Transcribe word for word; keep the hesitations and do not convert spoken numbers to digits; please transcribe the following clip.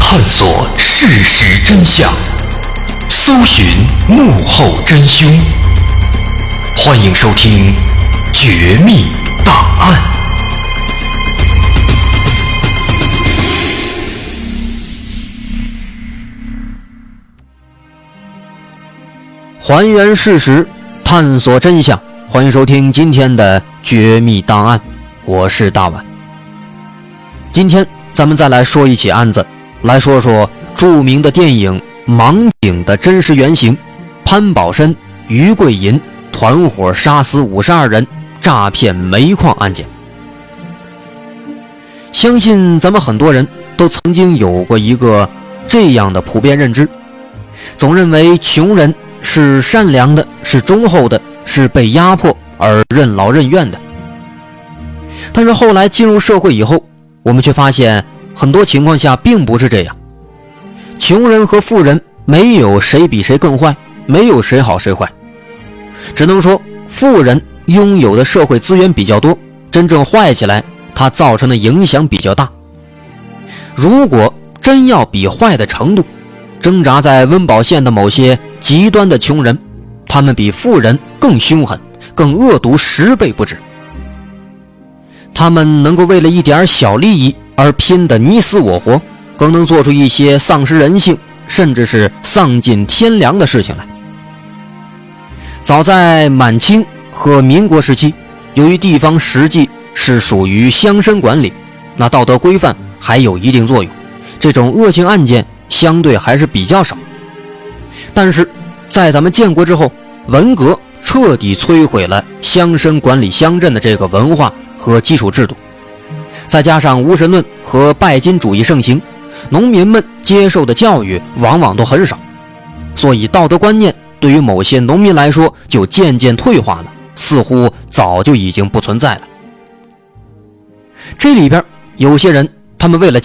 探索事实真相，搜寻幕后真凶。欢迎收听《绝密档案》。 还原事实，探索真相。欢迎收听今天的《绝密档案》，我是大碗。今天咱们再来说一起案子，来说说著名的电影《盲井》的真实原型潘宝申、于桂银团伙杀死五十二人诈骗煤矿案件。相信咱们很多人都曾经有过一个这样的普遍认知，总认为穷人是善良的，是忠厚的，是被压迫而任劳任怨的。但是后来进入社会以后，我们却发现很多情况下并不是这样。穷人和富人没有谁比谁更坏，没有谁好谁坏，只能说富人拥有的社会资源比较多，真正坏起来它造成的影响比较大。如果真要比坏的程度，挣扎在温饱线的某些极端的穷人，他们比富人更凶狠，更恶毒十倍不止。他们能够为了一点小利益而拼得你死我活，更能做出一些丧失人性甚至是丧尽天良的事情来。早在满清和民国时期，由于地方实际是属于乡绅管理，那道德规范还有一定作用，这种恶性案件相对还是比较少。但是在咱们建国之后，文革彻底摧毁了乡绅管理乡镇的这个文化和基础制度，再加上无神论和拜金主义盛行，农民们接受的教育往往都很少，所以道德观念对于某些农民来说就渐渐退化了，似乎早就已经不存在了。这里边有些人他们为了